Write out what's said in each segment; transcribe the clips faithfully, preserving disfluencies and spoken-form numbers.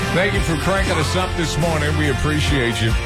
Thank you for cranking us up this morning. We appreciate you.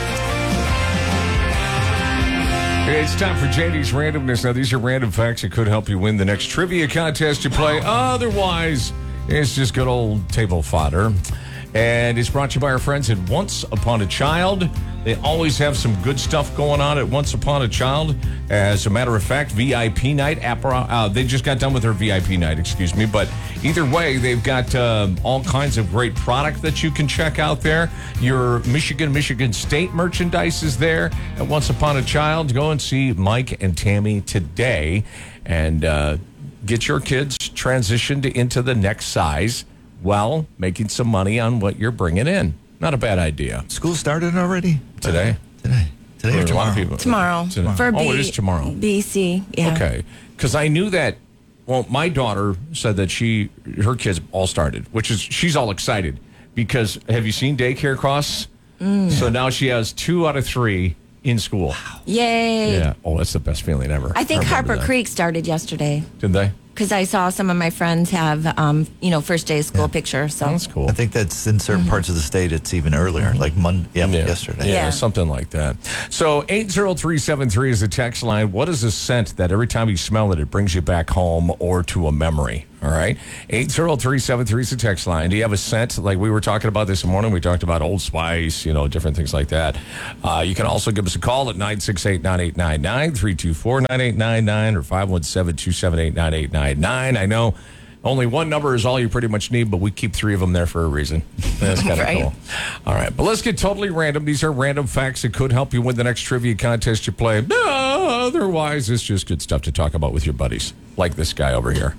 It's time for J D's Randomness. Now, these are random facts that could help you win the next trivia contest you play. Otherwise, it's just good old table fodder. And it's brought to you by our friends at Once Upon a Child. They always have some good stuff going on at Once Upon a Child. As a matter of fact, V I P night. Uh, they just got done with their V I P night, excuse me. But either way, they've got uh, all kinds of great product that you can check out there. Your Michigan, Michigan State merchandise is there at Once Upon a Child. Go and see Mike and Tammy today and uh, get your kids transitioned into the next size while making some money on what you're bringing in. Not a bad idea. School started already? Today? Uh, today. Today or tomorrow? People, tomorrow. Today. For oh, B- it is tomorrow. B C, yeah. Okay. Because I knew that, well, my daughter said that she, her kids all started, which is, she's all excited because, have you seen daycare costs? Mm. So now she has two out of three in school. Wow. Yay. Yeah. Oh, that's the best feeling ever. I think I Harper that. Creek started yesterday. Did they? Because I saw some of my friends have, um, you know, first day of school Yeah. pictures. So Oh, that's cool. I think that's in certain parts of the state, it's even earlier, like Monday, yeah, Yeah. yesterday. Yeah, Yeah. something like that. So eight zero three seven three is the text line. What is a scent that every time you smell it, it brings you back home or to a memory? All right. eight zero three seven three is the text line. Do you have a scent like we were talking about this morning? We talked about Old Spice, you know, different things like that. Uh, you can also give us a call at nine six eight, nine eight nine nine, three two four, nine eight nine nine or five one seven, two seven eight, nine eight nine nine. I know only one number is all you pretty much need, but we keep three of them there for a reason. That's kind of Right. cool. All right, but let's get totally random. These are random facts that could help you win the next trivia contest you play. No, otherwise, it's just good stuff to talk about with your buddies, like this guy over here.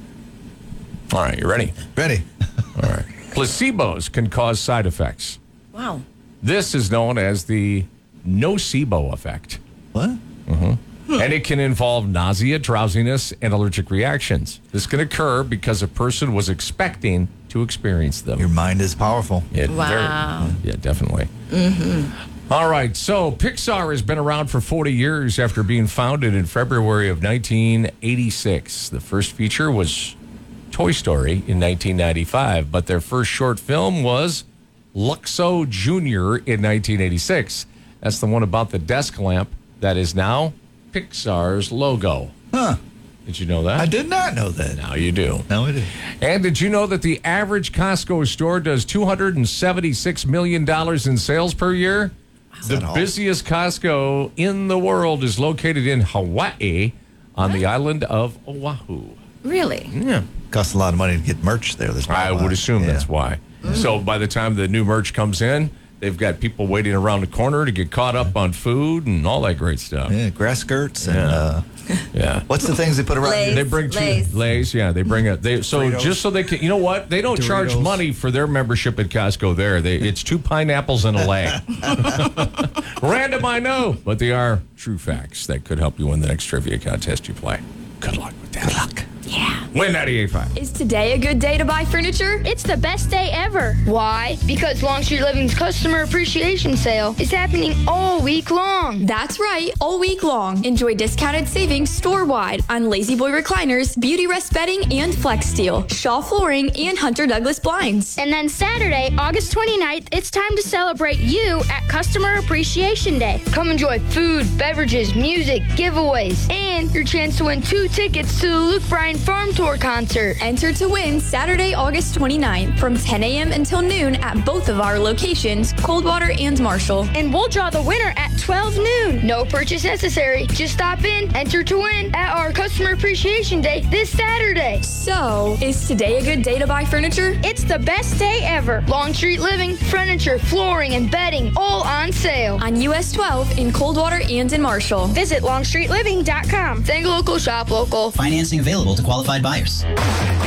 All right, you ready? Ready? All right. Placebos can cause side effects. wow. This is known as the nocebo effect. What? And it can involve nausea, drowsiness, and allergic reactions. This can occur because a person was expecting to experience them. Your mind is powerful. It Wow. very- yeah, definitely. Mm-hmm. All right. So Pixar has been around for forty years after being founded in February of nineteen eighty-six. The first feature was Toy Story in nineteen ninety-five, but their first short film was Luxo Junior in nineteen eighty-six. That's the one about the desk lamp that is now Pixar's logo. Huh. Did you know that? I did not know that. Now you do. No, I didn't. And did you know that the average Costco store does two hundred seventy-six million dollars in sales per year? Is The that all? busiest Costco in the world is located in Hawaii on the island of Oahu. Really? Yeah. Costs a lot of money to get merch there. There's not I a lot. would assume Yeah. that's why. So by the time the new merch comes in, they've got people waiting around the corner to get caught up on food and all that great stuff. Yeah, grass skirts and Yeah. uh, Yeah. what's the things they put around Lays. you? They bring two Lays. Lays, yeah. They bring it. They so Fritos. just so they can. You know what? They don't charge Doritos. money for their membership at Costco. There, they it's two pineapples and a lay. Random, I know, but they are true facts that could help you win the next trivia contest you play. Good luck with that. Good luck. Yeah. Win ninety-eight point five. Is today a good day to buy furniture? It's the best day ever. Why? Because Long Street Living's Customer Appreciation Sale is happening all week long. That's right, all week long. Enjoy discounted savings store-wide on Lazy Boy recliners, Beauty Rest bedding, and Flex Steel, Shaw flooring, and Hunter Douglas blinds. And then Saturday, August twenty-ninth, it's time to celebrate you at Customer Appreciation Day. Come enjoy food, beverages, music, giveaways, and your chance to win two tickets to the Luke Bryan Farm Tour concert. Enter to win Saturday, August twenty-ninth from ten a.m. until noon at both of our locations, Coldwater and Marshall. And we'll draw the winner at twelve noon. No purchase necessary. Just stop in, enter to win at our Customer Appreciation Day this Saturday. So, is today a good day to buy furniture? It's the best day ever. Long Street Living, furniture, flooring, and bedding all on sale. On U S twelve in Coldwater and in Marshall. Visit long street living dot com. Think local, shop local. Financing available to qualified buyers.